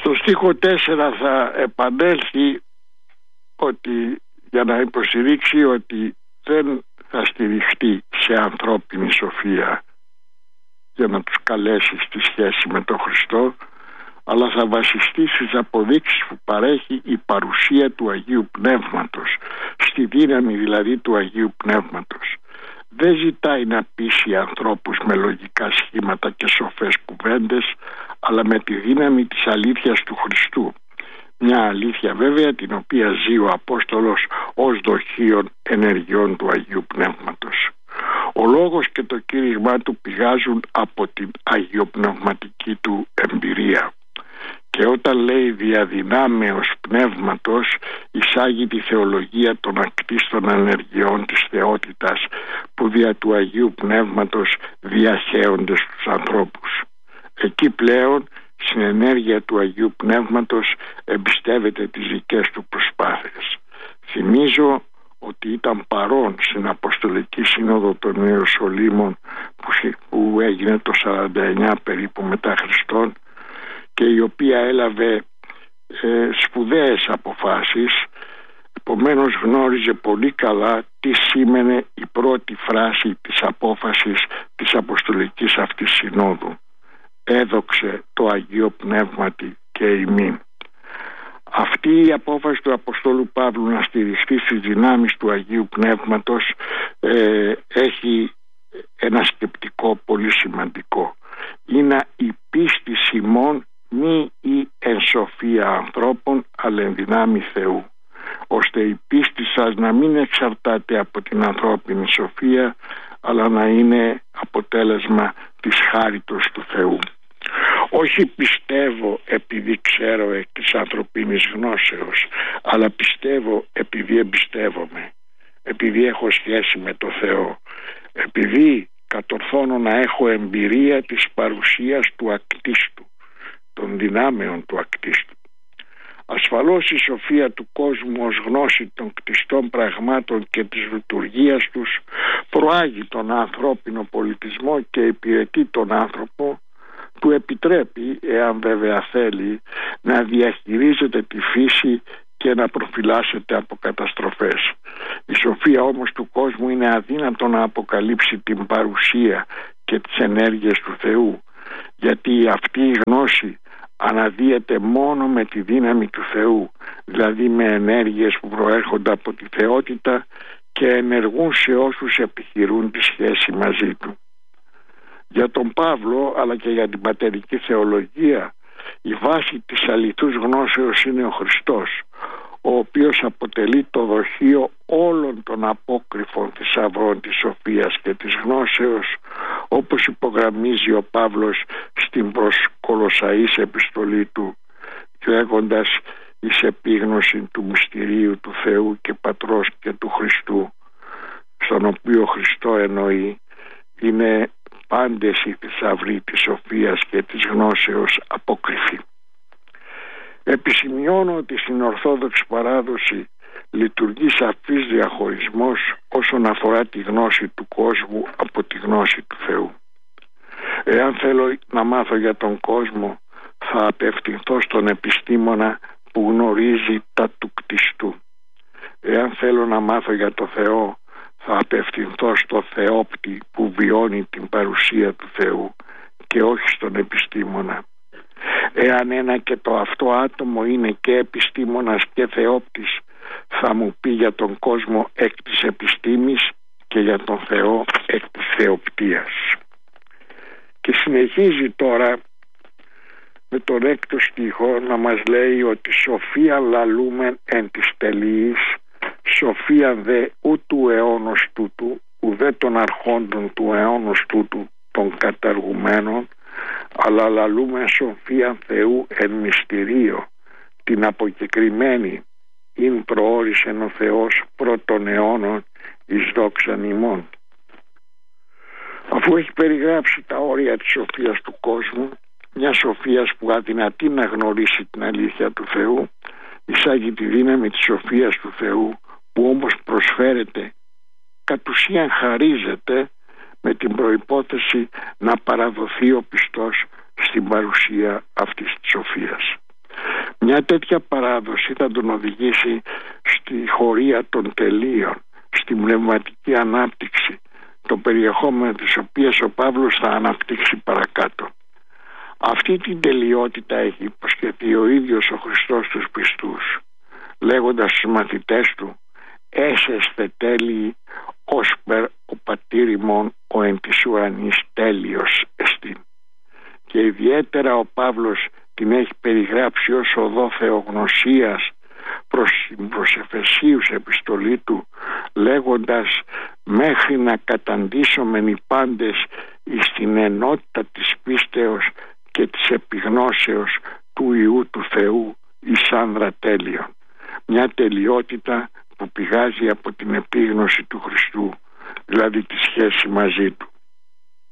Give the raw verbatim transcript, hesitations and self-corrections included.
Στο στίχο τέσσερα θα επανέλθει ότι, για να υποστηρίξει ότι δεν θα στηριχτεί σε ανθρώπινη σοφία για να τους καλέσει στη σχέση με τον Χριστό, αλλά θα βασιστεί στις αποδείξεις που παρέχει η παρουσία του Αγίου Πνεύματος, στη δύναμη δηλαδή του Αγίου Πνεύματος. Δεν ζητάει να πείσει ανθρώπους με λογικά σχήματα και σοφές κουβέντες, αλλά με τη δύναμη της αλήθειας του Χριστού. Μια αλήθεια βέβαια την οποία ζει ο Απόστολος ως δοχείων ενεργειών του Αγίου Πνεύματος. Ο λόγος και το κήρυγμά του πηγάζουν από την αγιοπνευματική του εμπειρία. Και όταν λέει διαδυνάμεως πνεύματος, εισάγει τη θεολογία των ακτίστων ενεργειών της θεότητας που δια του Αγίου Πνεύματος διαχέονται στους ανθρώπους. Εκεί πλέον στην ενέργεια του Αγίου Πνεύματος εμπιστεύεται τις δικές του προσπάθειες. Θυμίζω ότι ήταν παρόν στην Αποστολική Σύνοδο των Ιεροσολύμων που έγινε το σαράντα εννιά περίπου μετά Χριστόν και η οποία έλαβε ε, σπουδαίες αποφάσεις. Επομένως γνώριζε πολύ καλά τι σήμαινε η πρώτη φράση της απόφασης της Αποστολικής αυτής Συνόδου. Έδοξε το Αγίο Πνεύματι και ημίν. Αυτή η απόφαση του Αποστόλου Παύλου να στηριχθεί στις δυνάμεις του Αγίου Πνεύματος ε, έχει ένα σκεπτικό πολύ σημαντικό. Είναι η πίστη ημών μη η εν σοφία ανθρώπων, αλλά εν δυνάμει Θεού, ώστε η πίστη σας να μην εξαρτάται από την ανθρώπινη σοφία, αλλά να είναι αποτέλεσμα της χάριτος του Θεού. Όχι πιστεύω επειδή ξέρω εκ της ανθρωπίνης γνώσεως, αλλά πιστεύω επειδή εμπιστεύομαι, επειδή έχω σχέση με το Θεό, επειδή κατορθώνω να έχω εμπειρία της παρουσίας του ακτίστου, των δυνάμεων του ακτίστου. Ασφαλώς η σοφία του κόσμου ως γνώση των κτιστών πραγμάτων και της λειτουργίας τους προάγει τον ανθρώπινο πολιτισμό και υπηρετεί τον άνθρωπο, του επιτρέπει, εάν βέβαια θέλει, να διαχειρίζεται τη φύση και να προφυλάσσεται από καταστροφές. Η σοφία όμως του κόσμου είναι αδύνατο να αποκαλύψει την παρουσία και τις ενέργειες του Θεού, γιατί αυτή η γνώση αναδύεται μόνο με τη δύναμη του Θεού, δηλαδή με ενέργειες που προέρχονται από τη θεότητα και ενεργούν σε όσους επιχειρούν τη σχέση μαζί του. Για τον Παύλο, αλλά και για την πατερική θεολογία, η βάση της αληθούς γνώσεως είναι ο Χριστός, ο οποίος αποτελεί το δοχείο όλων των απόκρυφων θησαυρών της σοφίας και της γνώσεως, όπως υπογραμμίζει ο Παύλος στην προς Κολοσσαείς επιστολή του, λέγοντας εις επίγνωση του μυστηρίου του Θεού και Πατρός και του Χριστού, στον οποίο Χριστό εννοεί είναι πάντες οι θησαυροί της σοφίας και της γνώσεως απόκρυφοι. Επισημειώνω ότι στην Ορθόδοξη παράδοση λειτουργεί σαφής διαχωρισμός όσον αφορά τη γνώση του κόσμου από τη γνώση του Θεού. Εάν θέλω να μάθω για τον κόσμο, θα απευθυνθώ στον επιστήμονα που γνωρίζει τα του κτιστού. Εάν θέλω να μάθω για το Θεό, θα απευθυνθώ στο θεόπτη που βιώνει την παρουσία του Θεού και όχι στον επιστήμονα. Εάν ένα και το αυτό άτομο είναι και επιστήμονας και θεόπτης, θα μου πει για τον κόσμο εκ της επιστήμης και για τον Θεό εκ της θεοπτίας. Και συνεχίζει τώρα με τον έκτο στίχο να μας λέει ότι σοφία λαλούμεν εν της τελειής, σοφία δε ου του αιώνος τούτου, ουδέ των αρχόντων του αιώνος τούτου των καταργουμένων, αλλά λαλούμε σοφία Θεού εν μυστηρίο, την αποκεκριμένη, ειν προόρισεν ο Θεός πρώτων αιώνων εις δόξαν ημών. Αφού έχει περιγράψει τα όρια της σοφίας του κόσμου, μια σοφίας που αδυνατεί να γνωρίσει την αλήθεια του Θεού, εισάγει τη δύναμη της σοφίας του Θεού, που όμως προσφέρεται, κατ' ουσίαν χαρίζεται, με την προϋπόθεση να παραδοθεί ο πιστός στην παρουσία αυτής της σοφίας. Μια τέτοια παράδοση θα τον οδηγήσει στη χωρία των τελείων, στη πνευματική ανάπτυξη, το περιεχόμενο της οποίας ο Παύλος θα αναπτύξει παρακάτω. Αυτή την τελειότητα έχει υποσχεθεί ο ίδιος ο Χριστός στους πιστούς, λέγοντας στους μαθητές του «Έσεσθε τέλειοι, όσπερ ο πατήρ ημών ο εν της ουρανής τέλειος εστίν». Και ιδιαίτερα ο Παύλος την έχει περιγράψει ως οδό θεογνωσίας προς την προς Εφεσίους επιστολή του, λέγοντας «μέχρι να καταντήσομεν οι πάντες εις την ενότητα της πίστεως και της επιγνώσεως του Υιού του Θεού εις άνδρα τέλειον». Μια τελειότητα που πηγάζει από την επίγνωση του Χριστού, δηλαδή τη σχέση μαζί του.